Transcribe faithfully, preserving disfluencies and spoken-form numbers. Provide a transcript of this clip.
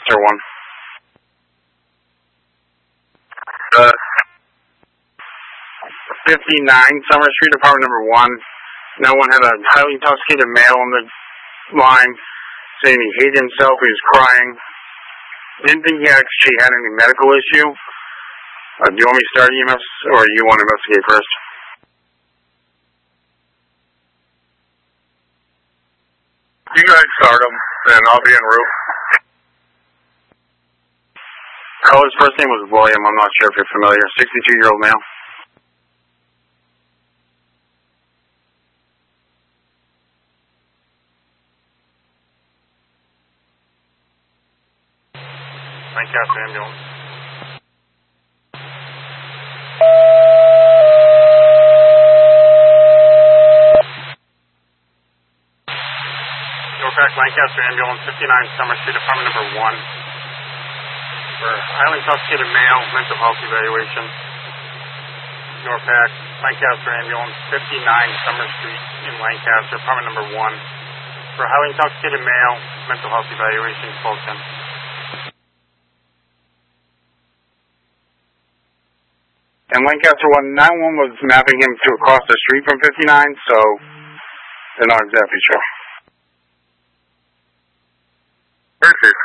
Sir one. Uh, fifty-nine Summer Street, apartment number one. No one had a highly intoxicated male on the line saying he hated himself, he was crying. Didn't think he actually had any medical issue. Uh, do you want me to start E M S, or do you want to investigate first? You guys start him, and I'll be en route. Oh, his first name was William. I'm not sure if you're familiar. sixty-two-year-old male. Lancaster ambulance. Norpac Lancaster ambulance, fifty-nine Summer Street, apartment number one. For highly intoxicated male, mental health evaluation. Norpac Lancaster ambulance, fifty-nine Summer Street in Lancaster, apartment number one. For highly intoxicated male, mental health evaluation, twelve ten. And Lancaster one, nine one was mapping him to across the street from fifty-nine, so they're not exactly sure. Perfect.